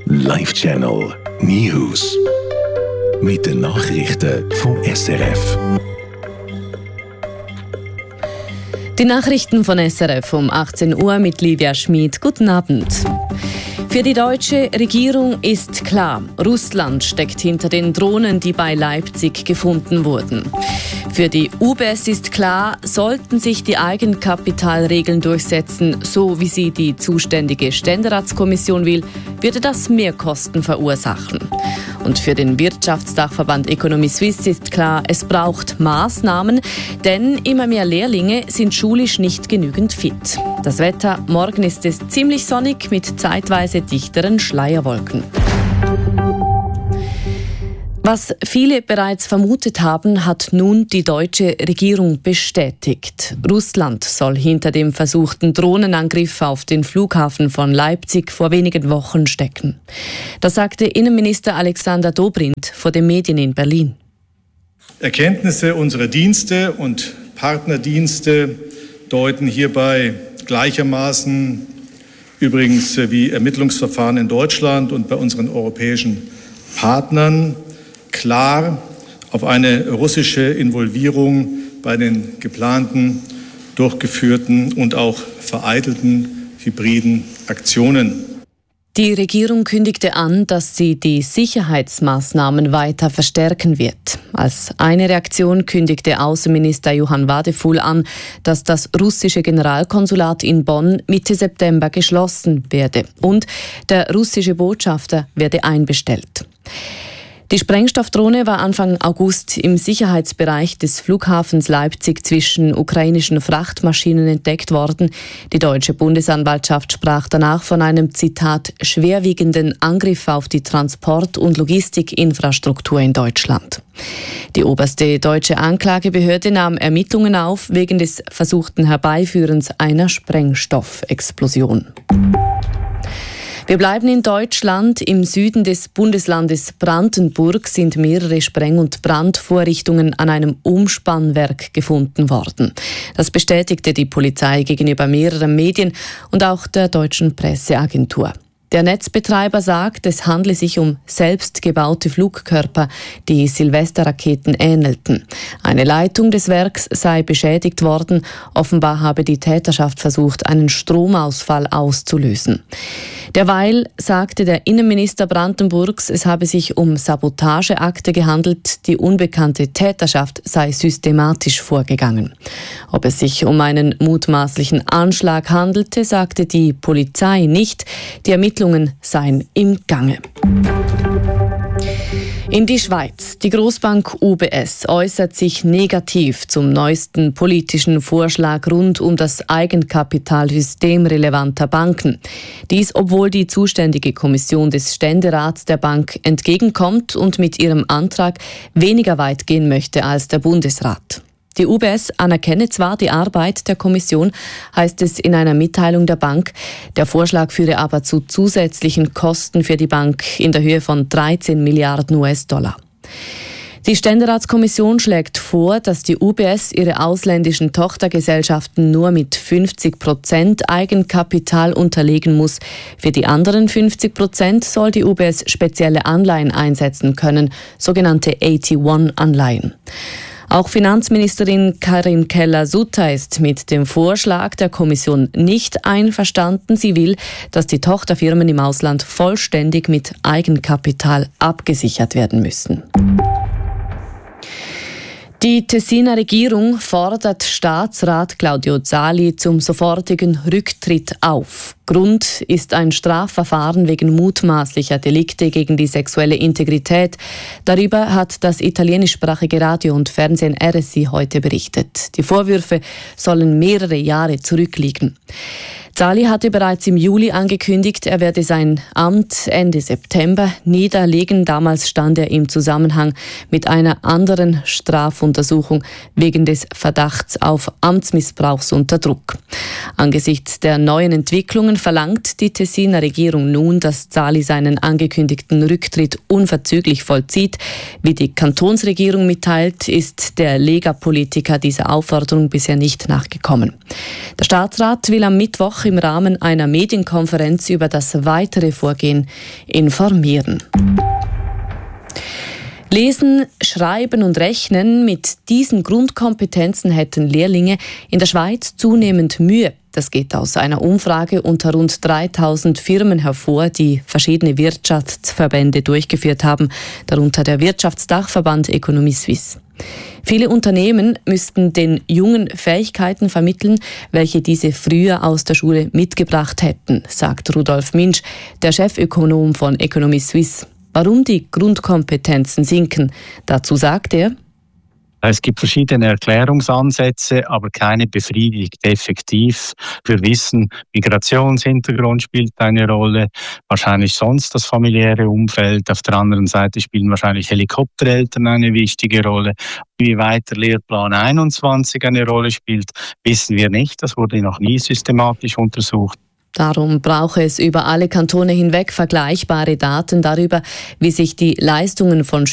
Live Channel News. Mit den Nachrichten vom SRF. Die Nachrichten von SRF um 18 Uhr mit Livia Schmid. Guten Abend. Für die deutsche Regierung ist klar, Russland steckt hinter den Drohnen, die bei Leipzig gefunden wurden. Für die UBS ist klar, sollten sich die Eigenkapitalregeln durchsetzen, so wie sie die zuständige Ständeratskommission will, würde das Mehrkosten verursachen. Und für den Wirtschaftsdachverband Economy Suisse ist klar, es braucht Maßnahmen, denn immer mehr Lehrlinge sind schulisch nicht genügend fit. Das Wetter: morgen ist es ziemlich sonnig mit zeitweise dichteren Schleierwolken. Was viele bereits vermutet haben, hat nun die deutsche Regierung bestätigt. Russland soll hinter dem versuchten Drohnenangriff auf den Flughafen von Leipzig vor wenigen Wochen stecken. Das sagte Innenminister Alexander Dobrindt vor den Medien in Berlin. Erkenntnisse unserer Dienste und Partnerdienste deuten hierbei gleichermaßen übrigens wie Ermittlungsverfahren in Deutschland und bei unseren europäischen Partnern klar auf eine russische Involvierung bei den geplanten, durchgeführten und auch vereitelten hybriden Aktionen. Die Regierung kündigte an, dass sie die Sicherheitsmaßnahmen weiter verstärken wird. Als eine Reaktion kündigte Außenminister Johann Wadefuhl an, dass das russische Generalkonsulat in Bonn Mitte September geschlossen werde und der russische Botschafter werde einbestellt. Die Sprengstoffdrohne war Anfang August im Sicherheitsbereich des Flughafens Leipzig zwischen ukrainischen Frachtmaschinen entdeckt worden. Die deutsche Bundesanwaltschaft sprach danach von einem, Zitat, schwerwiegenden Angriff auf die Transport- und Logistikinfrastruktur in Deutschland. Die oberste deutsche Anklagebehörde nahm Ermittlungen auf wegen des versuchten Herbeiführens einer Sprengstoffexplosion. Wir bleiben in Deutschland. Im Süden des Bundeslandes Brandenburg sind mehrere Spreng- und Brandvorrichtungen an einem Umspannwerk gefunden worden. Das bestätigte die Polizei gegenüber mehreren Medien und auch der deutschen Presseagentur. Der Netzbetreiber sagt, es handle sich um selbstgebaute Flugkörper, die Silvesterraketen ähnelten. Eine Leitung des Werks sei beschädigt worden. Offenbar habe die Täterschaft versucht, einen Stromausfall auszulösen. Derweil sagte der Innenminister Brandenburgs, es habe sich um Sabotageakte gehandelt, die unbekannte Täterschaft sei systematisch vorgegangen. Ob es sich um einen mutmaßlichen Anschlag handelte, sagte die Polizei nicht. Die Ermittlungen seien im Gange. In die Schweiz. Die Grossbank UBS äußert sich negativ zum neuesten politischen Vorschlag rund um das Eigenkapitalsystem relevanter Banken. Dies, obwohl die zuständige Kommission des Ständerats der Bank entgegenkommt und mit ihrem Antrag weniger weit gehen möchte als der Bundesrat. Die UBS anerkenne zwar die Arbeit der Kommission, heißt es in einer Mitteilung der Bank. Der Vorschlag führe aber zu zusätzlichen Kosten für die Bank in der Höhe von 13 Milliarden US-Dollar. Die Ständeratskommission schlägt vor, dass die UBS ihre ausländischen Tochtergesellschaften nur mit 50% Eigenkapital unterlegen muss. Für die anderen 50% soll die UBS spezielle Anleihen einsetzen können, sogenannte AT1-Anleihen. Auch Finanzministerin Karin Keller-Sutter ist mit dem Vorschlag der Kommission nicht einverstanden. Sie will, dass die Tochterfirmen im Ausland vollständig mit Eigenkapital abgesichert werden müssen. Die Tessiner Regierung fordert Staatsrat Claudio Zali zum sofortigen Rücktritt auf. Grund ist ein Strafverfahren wegen mutmaßlicher Delikte gegen die sexuelle Integrität. Darüber hat das italienischsprachige Radio und Fernsehen RSI heute berichtet. Die Vorwürfe sollen mehrere Jahre zurückliegen. Zali hatte bereits im Juli angekündigt, er werde sein Amt Ende September niederlegen. Damals stand er im Zusammenhang mit einer anderen Strafuntersuchung wegen des Verdachts auf Amtsmissbrauchs unter Druck. Angesichts der neuen Entwicklungen verlangt die Tessiner Regierung nun, dass Zali seinen angekündigten Rücktritt unverzüglich vollzieht. Wie die Kantonsregierung mitteilt, ist der Lega-Politiker dieser Aufforderung bisher nicht nachgekommen. Der Staatsrat will am Mittwoch im Rahmen einer Medienkonferenz über das weitere Vorgehen informieren. Lesen, Schreiben und Rechnen, mit diesen Grundkompetenzen hätten Lehrlinge in der Schweiz zunehmend Mühe. Das geht aus einer Umfrage unter rund 3000 Firmen hervor, die verschiedene Wirtschaftsverbände durchgeführt haben, darunter der Wirtschaftsdachverband Economie Suisse. Viele Unternehmen müssten den Jungen Fähigkeiten vermitteln, welche diese früher aus der Schule mitgebracht hätten, sagt Rudolf Minsch, der Chefökonom von Economie Suisse. Warum die Grundkompetenzen sinken, dazu sagt er: Es gibt verschiedene Erklärungsansätze, aber keine befriedigt effektiv. Wir wissen, Migrationshintergrund spielt eine Rolle, wahrscheinlich sonst das familiäre Umfeld. Auf der anderen Seite spielen wahrscheinlich Helikoptereltern eine wichtige Rolle. Wie weit der Lehrplan 21 eine Rolle spielt, wissen wir nicht. Das wurde noch nie systematisch untersucht. Darum brauche es über alle Kantone hinweg vergleichbare Daten darüber, wie sich die Leistungen von